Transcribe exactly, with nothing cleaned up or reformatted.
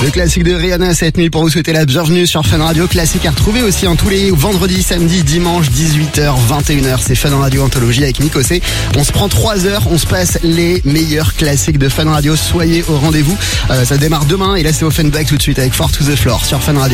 Le classique de Rihanna cette nuit pour vous souhaiter la bienvenue sur Fun Radio. Classique à retrouver aussi en tous les vendredis, samedis, dimanche, dix-huit heures, vingt et une heures. C'est Fun Radio Anthologie avec Nico C. On se prend trois heures, on se passe les meilleurs classiques de Fun Radio. Soyez au rendez-vous. Euh, ça démarre demain et là c'est Offenbach tout de suite avec Four to the Floor sur Fun Radio.